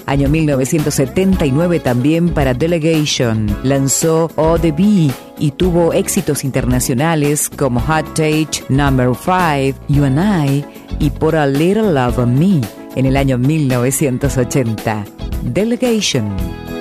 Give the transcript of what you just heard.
Año 1979 también para Delegation. Lanzó Oh the Bee y tuvo éxitos internacionales como Hot Take, Number 5, You and I y Put a Little Love on Me en el año 1980. Delegation.